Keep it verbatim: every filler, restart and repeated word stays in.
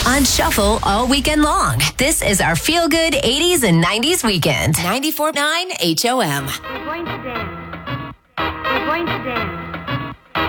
on Shuffle all weekend long. This is our feel-good eighties and nineties weekend. ninety-four point nine H O M. We're going to dance. We're going to dance.